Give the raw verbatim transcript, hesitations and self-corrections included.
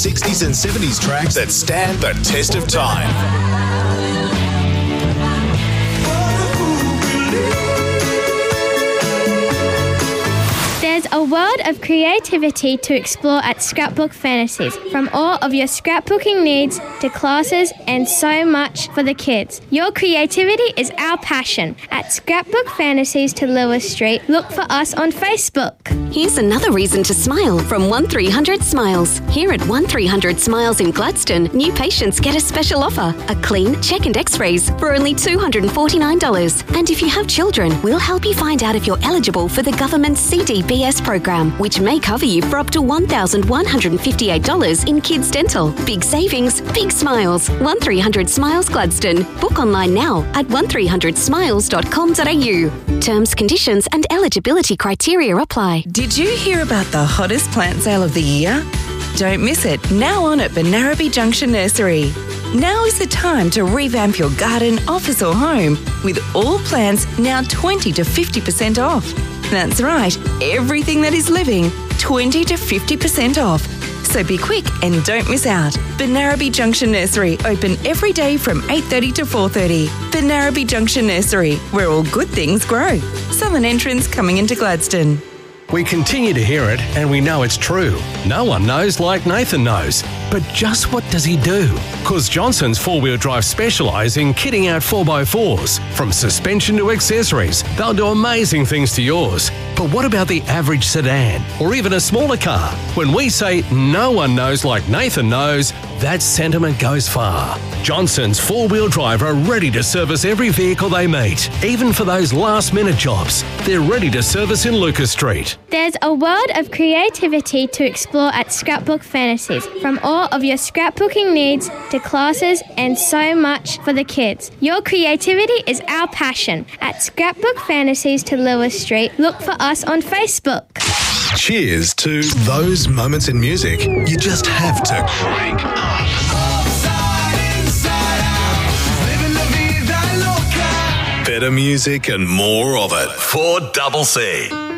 sixties and seventies tracks that stand the test of time. There's a world of creativity to explore at Scrapbook Fantasies, from all of your scrapbooking needs to classes and so much for the kids. Your creativity is our passion. At Scrapbook Fantasies to Lewis Street, look for us on Facebook. Here's another reason to smile from one three hundred Smiles. Here at one three hundred Smiles in Gladstone, new patients get a special offer, a clean check and x-rays for only two hundred forty-nine dollars. And if you have children, we'll help you find out if you're eligible for the government's C D B S program, which may cover you for up to one thousand one hundred fifty-eight dollars in kids dental. Big savings, big smiles. one three hundred Smiles Gladstone. Book online now at one three hundred smiles dot com dot a u. Terms, conditions and eligibility criteria apply. Did you hear about the hottest plant sale of the year? Don't miss it, now on at Benarabi Junction Nursery. Now is the time to revamp your garden, office or home with all plants now twenty to fifty percent off. That's right, everything that is living, twenty to fifty percent off. So be quick and don't miss out. Benarabi Junction Nursery, open every day from eight thirty to four thirty. Benarabi Junction Nursery, where all good things grow. Southern entrance coming into Gladstone. We continue to hear it and we know it's true. No one knows like Nathan knows. But just what does he do? Cause Johnson's four-wheel drive specialise in kitting out four by fours. From suspension to accessories, they'll do amazing things to yours. But what about the average sedan or even a smaller car? When we say no one knows like Nathan knows, that sentiment goes far. Johnson's four-wheel drive are ready to service every vehicle they meet, even for those last-minute jobs. They're ready to service in Lucas Street. There's a world of creativity to explore at Scrapbook Fantasies, from all of your scrapbooking needs to classes and so much for the kids. Your creativity is our passion. At Scrapbook Fantasies to Lewis Street, look for us on Facebook. Cheers to those moments in music you just have to crank up. Better music and more of it. four C C.